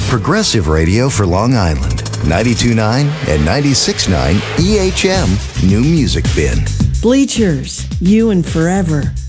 Progressive radio for Long Island. 92.9 and 96.9 EHM New Music Bin. Bleachers, you and forever.